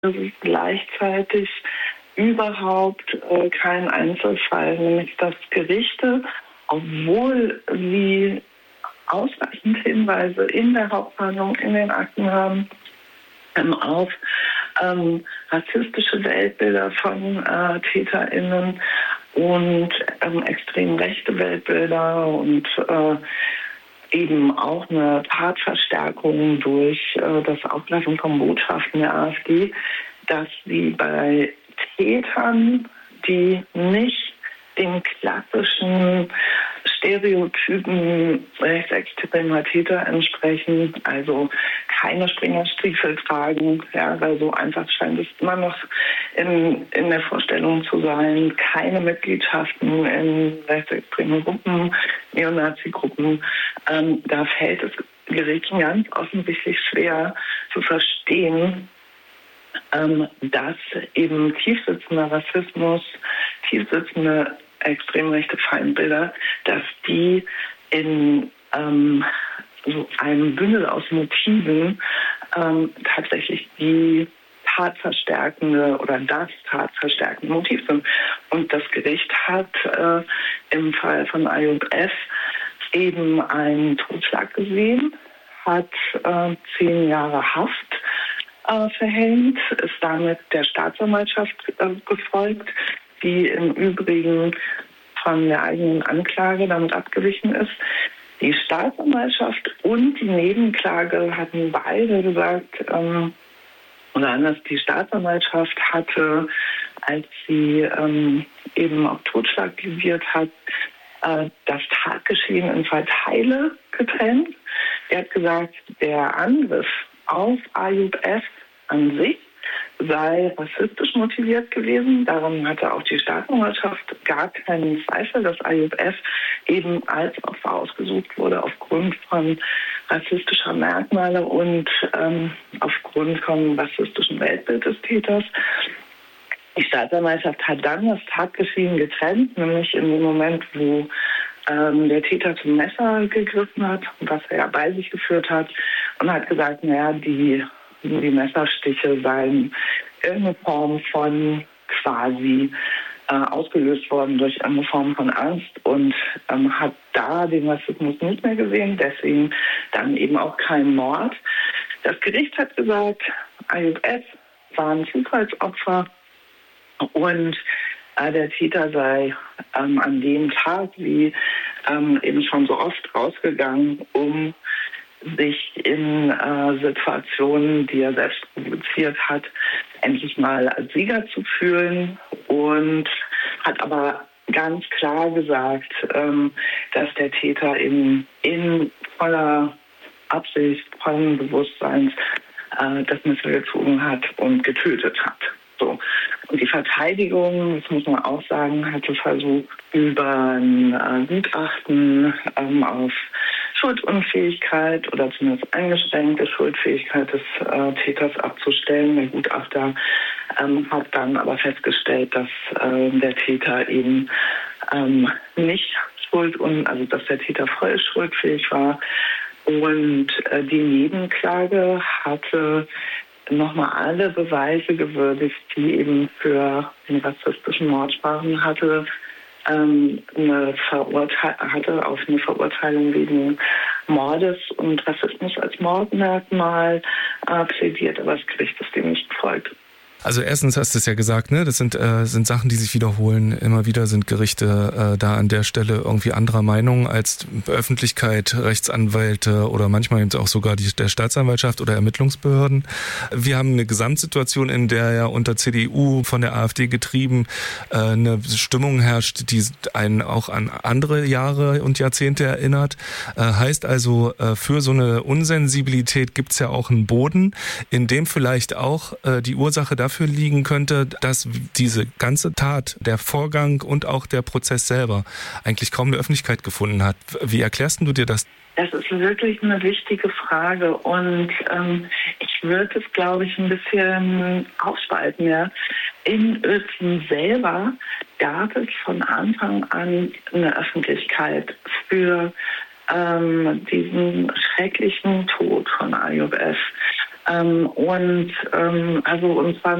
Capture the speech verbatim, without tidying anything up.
Das ist gleichzeitig überhaupt äh, kein Einzelfall, nämlich dass Gerichte, obwohl sie ausreichend Hinweise in der Hauptverhandlung, in den Akten haben, ähm, auf ähm, rassistische Weltbilder von äh, TäterInnen und ähm, extrem rechte Weltbilder und äh, eben auch eine Tatverstärkung durch äh, das Auflassen von Botschaften der AfD, dass sie bei Tätern, die nicht den klassischen Stereotypen rechtsextremer Täter entsprechen, also keine Springerstiefel tragen, ja, weil so einfach scheint es immer noch in, in der Vorstellung zu sein, keine Mitgliedschaften in rechtsextremen Gruppen, Neonazi-Gruppen. Ähm, da fällt es Gerichten ganz offensichtlich schwer zu verstehen, ähm, dass eben tiefsitzender Rassismus, tiefsitzende extrem rechte Feindbilder, dass die in ähm, so einem Bündel aus Motiven ähm, tatsächlich die tatverstärkende oder das tatverstärkende Motiv sind. Und das Gericht hat äh, im Fall von Ayoub F. eben einen Totschlag gesehen, hat äh, zehn Jahre Haft äh, verhängt, ist damit der Staatsanwaltschaft äh, gefolgt, die im Übrigen von der eigenen Anklage damit abgewichen ist. Die Staatsanwaltschaft und die Nebenklage hatten beide gesagt, ähm, oder anders, die Staatsanwaltschaft hatte, als sie ähm, eben auf Totschlag plädiert hat, äh, das Tatgeschehen in zwei Teile getrennt. Er hat gesagt, der Angriff auf Ayoub F. an sich sei rassistisch motiviert gewesen. Darum hatte auch die Staatsanwaltschaft gar keinen Zweifel, dass Ayoub F. eben als Opfer ausgesucht wurde aufgrund von rassistischer Merkmale und ähm, aufgrund vom rassistischen Weltbild des Täters. Die Staatsanwaltschaft hat dann das Tatgeschehen getrennt, nämlich in dem Moment, wo ähm, der Täter zum Messer gegriffen hat, was er ja bei sich geführt hat, und hat gesagt, naja, die Die Messerstiche seien irgendeine Form von quasi äh, ausgelöst worden durch eine Form von Angst und ähm, hat da den Rassismus nicht mehr gesehen, deswegen dann eben auch kein Mord. Das Gericht hat gesagt, Ayoub F. war ein Zufallsopfer und äh, der Täter sei ähm, an dem Tag, wie ähm, eben schon so oft, rausgegangen, um sich in äh, Situationen, die er selbst provoziert hat, endlich mal als Sieger zu fühlen und hat aber ganz klar gesagt, ähm, dass der Täter in, in voller Absicht, vollen Bewusstseins äh, das Messer gezogen hat und getötet hat. So. Und die Verteidigung, das muss man auch sagen, hatte versucht, über ein äh, Gutachten ähm, auf Schuldunfähigkeit oder zumindest eingeschränkte Schuldfähigkeit des äh, Täters abzustellen. Der Gutachter ähm, hat dann aber festgestellt, dass äh, der Täter eben ähm, nicht schuld und also dass der Täter voll schuldfähig war. Und äh, die Nebenklage hatte nochmal alle Beweise gewürdigt, die eben für den rassistischen Mord sprachen, hatte ähm, eine Verurteil- hatte auf eine Verurteilung wegen Mordes und Rassismus als Mordmerkmal äh, plädiert, aber das Gericht ist dem nicht gefolgt. Also erstens hast du es ja gesagt, ne, das sind äh, sind Sachen, die sich wiederholen. Immer wieder sind Gerichte äh, da an der Stelle irgendwie anderer Meinung als Öffentlichkeit, Rechtsanwälte oder manchmal eben auch sogar die, der Staatsanwaltschaft oder Ermittlungsbehörden. Wir haben eine Gesamtsituation, in der ja unter C D U von der AfD getrieben äh, eine Stimmung herrscht, die einen auch an andere Jahre und Jahrzehnte erinnert. Äh, heißt also, äh, für so eine Unsensibilität gibt's ja auch einen Boden, in dem vielleicht auch äh, die Ursache dafür dafür liegen könnte, dass diese ganze Tat, der Vorgang und auch der Prozess selber eigentlich kaum eine Öffentlichkeit gefunden hat. Wie erklärst du dir das? Das ist wirklich eine wichtige Frage und ähm, ich würde es, glaube ich, ein bisschen aufspalten. Ja. In Uelzen selber gab es von Anfang an eine Öffentlichkeit für ähm, diesen schrecklichen Tod von Ayoub F. Ähm, und ähm, also und zwar